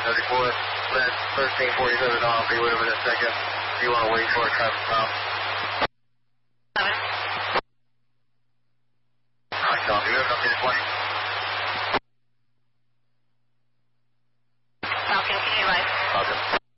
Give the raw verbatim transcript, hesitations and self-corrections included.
thirty-four, that's thirteen forty-seven on, be with him in a second. Do you want to wait for a traffic stop? Alright, Tom, do you have an updated twenty?